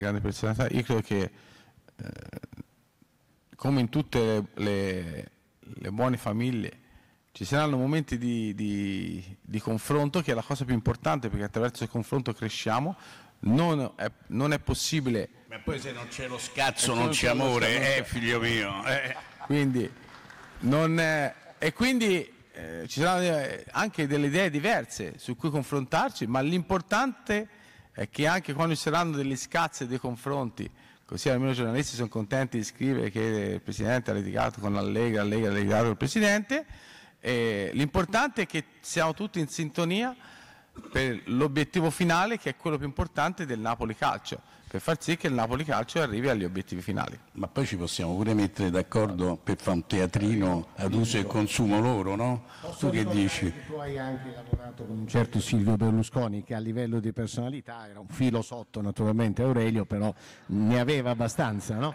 grande personalità. Io credo che come in tutte le buone famiglie ci saranno momenti di confronto, che è la cosa più importante, perché attraverso il confronto cresciamo. Non è possibile. Ma poi se non c'è lo scazzo non c'è amore, figlio mio. Quindi ci saranno anche delle idee diverse su cui confrontarci, ma l'importante è che anche quando ci saranno degli scazzi e dei confronti, così almeno i giornalisti sono contenti di scrivere che il Presidente ha litigato con la Lega ha litigato con il Presidente, l'importante è che siamo tutti in sintonia per l'obiettivo finale, che è quello più importante del Napoli Calcio, per far sì che il Napoli Calcio arrivi agli obiettivi finali. Ma poi ci possiamo pure mettere d'accordo per fare un teatrino ad uso e consumo loro, no? Tu che dici? Tu hai anche lavorato con un certo Silvio Berlusconi, che a livello di personalità era un filo sotto naturalmente Aurelio, però ne aveva abbastanza, no?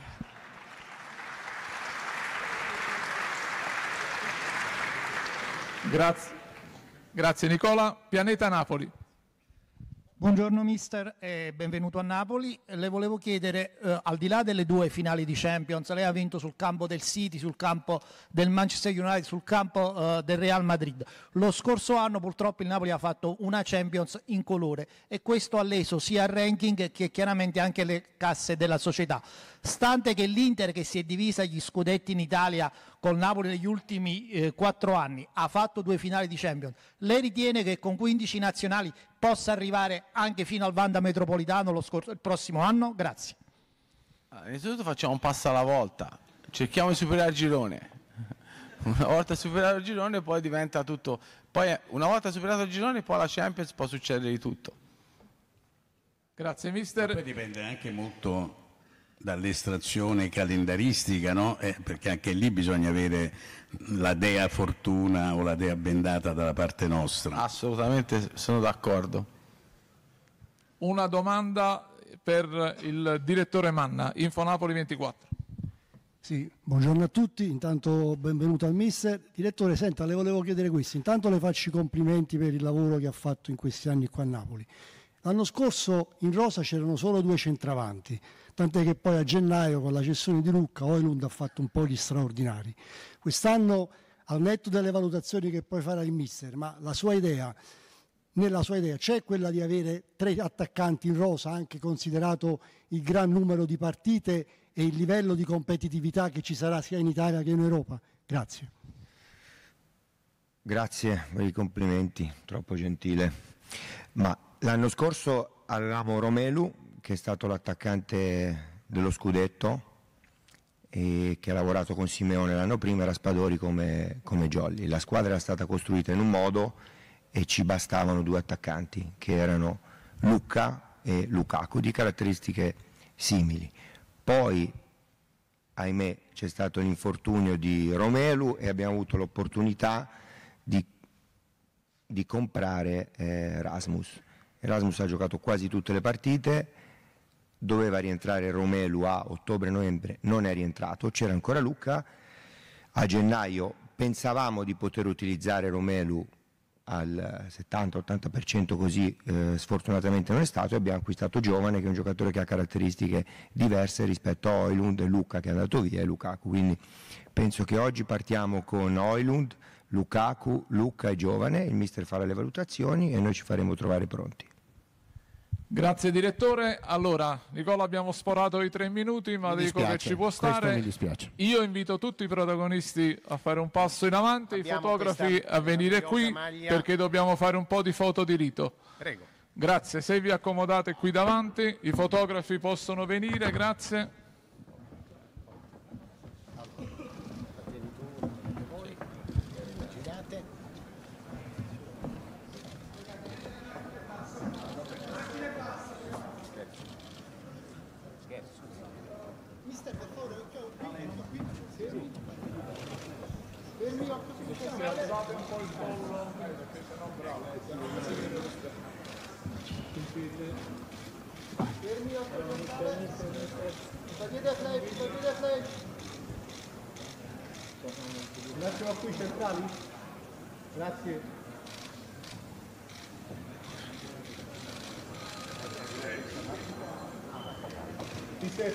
Grazie Nicola. Pianeta Napoli. Buongiorno mister e benvenuto a Napoli. Le volevo chiedere, al di là delle due finali di Champions, lei ha vinto sul campo del City, sul campo del Manchester United, sul campo del Real Madrid. Lo scorso anno purtroppo il Napoli ha fatto una Champions in colore e questo ha leso sia il ranking che chiaramente anche le casse della società. Stante che l'Inter, che si è divisa gli scudetti in Italia col Napoli negli ultimi 4 anni, ha fatto 2 finali di Champions, lei ritiene che con 15 nazionali possa arrivare anche fino al Wanda Metropolitano il prossimo anno? Grazie. Innanzitutto facciamo un passo alla volta, cerchiamo di superare il girone. Una volta superato il girone poi diventa tutto, poi una volta superato il girone poi la Champions può succedere di tutto. Grazie mister. Poi dipende anche molto dall'estrazione calendaristica, no? Perché anche lì bisogna avere la dea fortuna o la dea bendata dalla parte nostra. Assolutamente sono d'accordo. Una domanda per il direttore Manna, Infonapoli 24. Sì, buongiorno a tutti, intanto benvenuto al mister. Direttore, senta, le volevo chiedere questo, intanto le faccio i complimenti per il lavoro che ha fatto in questi anni qua a Napoli. L'anno scorso in rosa c'erano solo 2 centravanti, tant'è che poi a gennaio con la cessione di Lucca Højlund ha fatto un po' gli straordinari. Quest'anno, al netto delle valutazioni che poi farà il mister, ma nella sua idea c'è quella di avere 3 attaccanti in rosa, anche considerato il gran numero di partite e il livello di competitività che ci sarà sia in Italia che in Europa? Grazie. Grazie per i complimenti, troppo gentile. Ma l'anno scorso avevamo Romelu, che è stato l'attaccante dello scudetto e che ha lavorato con Simeone l'anno prima, era Raspadori come Jolly. La squadra era stata costruita in un modo e ci bastavano 2 attaccanti, che erano Lucca e Lukaku, di caratteristiche simili. Poi, ahimè, c'è stato l'infortunio di Romelu e abbiamo avuto l'opportunità di comprare Rasmus. Erasmus ha giocato quasi tutte le partite, doveva rientrare Romelu a ottobre-novembre, non è rientrato, c'era ancora Lucca. A gennaio pensavamo di poter utilizzare Romelu al 70-80%, così sfortunatamente non è stato, e abbiamo acquistato Giovane, che è un giocatore che ha caratteristiche diverse rispetto a Højlund e Lucca, che è andato via, e Lukaku. Quindi penso che oggi partiamo con Højlund, Lukaku, Lucca e Giovane, il mister farà le valutazioni e noi ci faremo trovare pronti. Grazie direttore. Allora Nicola, abbiamo sforato i 3 minuti, ma dico che ci può stare. Mi dispiace. Io invito tutti i protagonisti a fare un passo in avanti, i fotografi a venire qui perché dobbiamo fare un po' di foto di rito. Prego. Grazie, se vi accomodate qui davanti, i fotografi possono venire, grazie. Alzate un po' il collo perché sennò bravo. Un attimo qui centrali? Grazie. Ti sei